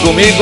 comigo.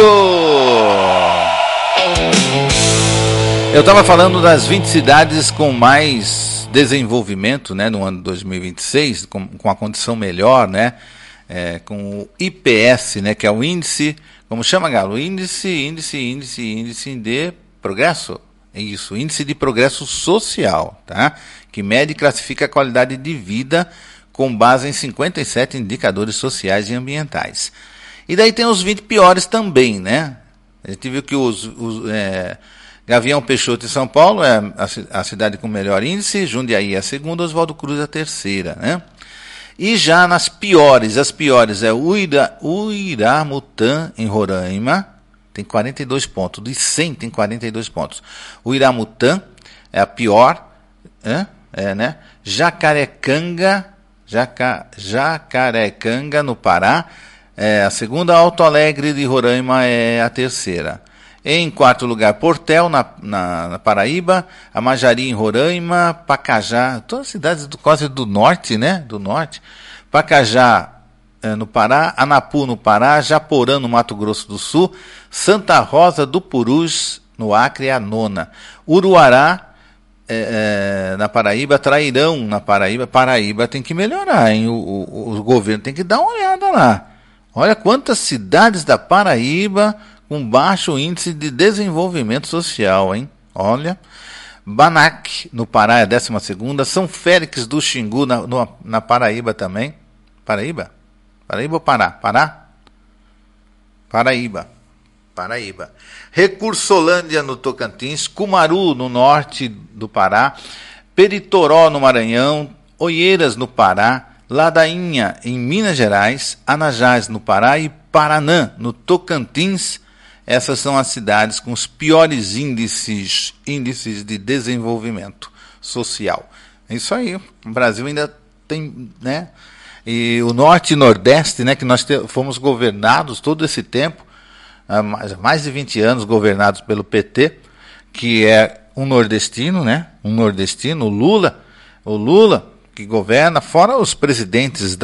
Eu estava falando das 20 cidades com mais desenvolvimento, né, no ano de 2026, com a condição melhor, né, com o IPS, né, que é o índice, como chama, Galo? Índice de progresso. É isso, índice de progresso social, tá? Que mede e classifica a qualidade de vida com base em 57 indicadores sociais e ambientais. E daí tem os 20 piores também, né? A gente viu que Gavião Peixoto em São Paulo é a cidade com melhor índice, Jundiaí é a segunda, Oswaldo Cruz a terceira, né? E já nas piores, as piores é Uiramutã em Roraima, tem 42 pontos, de 100 tem 42 pontos. Uiramutã é a pior, né? Jacarecanga no Pará, a segunda. Alto Alegre de Roraima é a terceira. Em quarto lugar, Portel, na Paraíba, Amajari em Roraima, Pacajá, todas as cidades quase do norte, né? Do norte. Pacajá no Pará, Anapu no Pará, Japorã no Mato Grosso do Sul, Santa Rosa do Purus no Acre é a nona. Uruará na Paraíba, Trairão na Paraíba. Paraíba tem que melhorar, hein? O governo tem que dar uma olhada lá. Olha quantas cidades da Paraíba com baixo índice de desenvolvimento social, hein? Olha, Banac no Pará é a 12ª, São Félix do Xingu na Paraíba também. Paraíba ou Pará? Paraíba. Recursolândia no Tocantins, Cumaru no norte do Pará, Peritoró no Maranhão, Oeiras no Pará, Ladainha em Minas Gerais, Anajás no Pará e Paranã no Tocantins. Essas são as cidades com os piores índices de desenvolvimento social. É isso aí, o Brasil ainda tem, né? E o Norte e Nordeste, né, que nós fomos governados todo esse tempo, há mais de 20 anos governados pelo PT, que é um nordestino, né? Um nordestino, o Lula que governa, fora os presidentes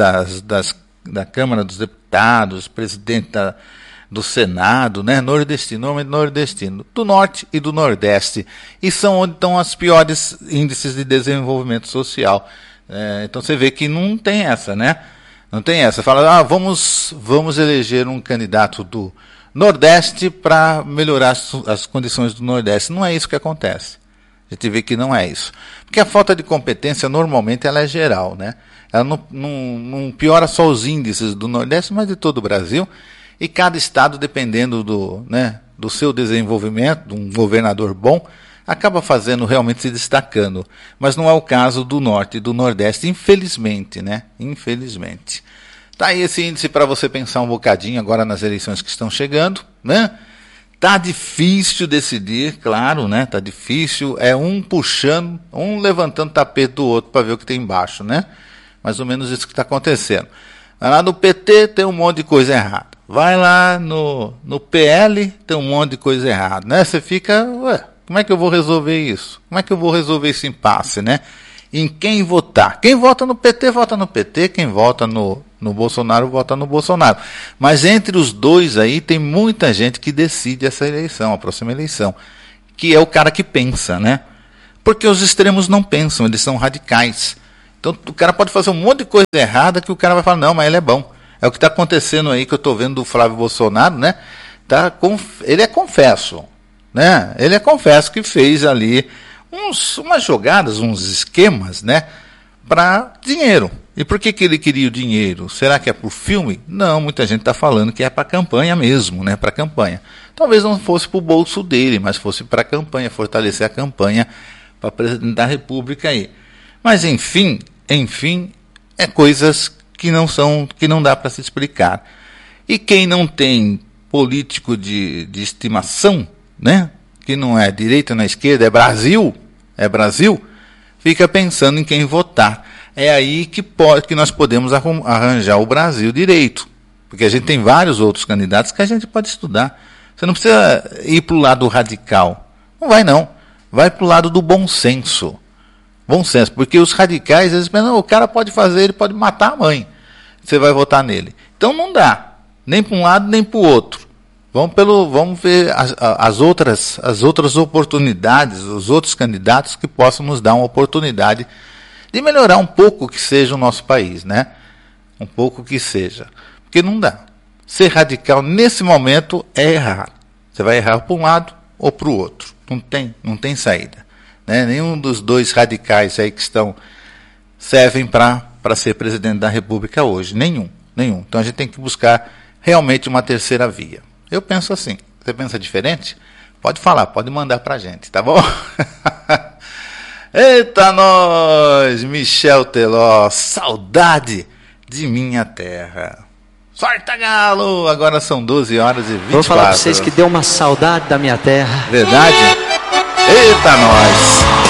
da Câmara dos Deputados, presidente do Senado, né? Nordestino, do Norte e do Nordeste. E são onde estão os piores índices de desenvolvimento social. Então você vê que não tem essa, né? Não tem essa. Fala, vamos eleger um candidato do Nordeste para melhorar as condições do Nordeste. Não é isso que acontece. A gente vê que não é isso. Porque a falta de competência, normalmente, ela é geral, né? Ela não piora só os índices do Nordeste, mas de todo o Brasil. E cada estado, dependendo do seu desenvolvimento, de um governador bom, acaba realmente se destacando. Mas não é o caso do Norte e do Nordeste, infelizmente, né? Infelizmente. Tá aí esse índice para você pensar um bocadinho agora nas eleições que estão chegando, né? Tá difícil decidir, claro, né? Tá difícil, um puxando, um levantando o tapete do outro para ver o que tem embaixo, né? Mais ou menos isso que está acontecendo. Lá no PT tem um monte de coisa errada. Vai lá no PL, tem um monte de coisa errada, né? Você fica, como é que eu vou resolver isso? Como é que eu vou resolver esse impasse, né? Em quem votar? Quem vota no PT, vota no PT. Quem vota no Bolsonaro, vota no Bolsonaro. Mas entre os dois aí, tem muita gente que decide essa eleição, a próxima eleição. Que é o cara que pensa, né? Porque os extremos não pensam, eles são radicais. Então o cara pode fazer um monte de coisa errada que o cara vai falar, não, mas ele é bom. É o que está acontecendo aí, que eu estou vendo do Flávio Bolsonaro, né? Ele é confesso, né? Ele é confesso que fez ali umas jogadas, uns esquemas, né? Para dinheiro. E por que ele queria o dinheiro? Será que é por filme? Não, muita gente está falando que é para campanha mesmo, né? Para campanha. Talvez não fosse para o bolso dele, mas fosse para a campanha, fortalecer a campanha para presidente da República aí. Mas enfim, é coisas que não dá para se explicar. E quem não tem político de estimação, né? Que não é direita nem esquerda, é Brasil, fica pensando em quem votar. É aí que nós podemos arranjar o Brasil direito. Porque a gente tem vários outros candidatos que a gente pode estudar. Você não precisa ir para o lado radical. Não vai, não. Vai para o lado do bom senso. Bom senso. Porque os radicais, eles pensam, o cara pode fazer, ele pode matar a mãe. Você vai votar nele. Então não dá. Nem para um lado, nem para o outro. Vamos ver as outras oportunidades, os outros candidatos que possam nos dar uma oportunidade de melhorar um pouco que seja o nosso país, né? Um pouco que seja. Porque não dá. Ser radical nesse momento é errar. Você vai errar para um lado ou para o outro. Não tem saída. Né? Nenhum dos dois radicais aí que servem para ser presidente da República hoje. Nenhum. Então a gente tem que buscar realmente uma terceira via. Eu penso assim. Você pensa diferente? Pode falar, pode mandar para a gente, tá bom? Eita nós, Michel Teló, saudade de minha terra. Sorta galo, agora são 12 horas e 24. Vou falar para vocês que deu uma saudade da minha terra. Verdade? Eita nós.